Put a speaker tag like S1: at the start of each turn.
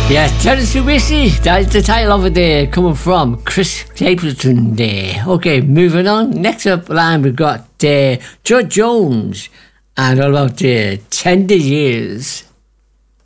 S1: Yeah, Terence Stubissi, that's the title of it there, coming from Chris Stapleton there. Okay, moving on. Next up line we've got Judge Jones and all about Tender Years.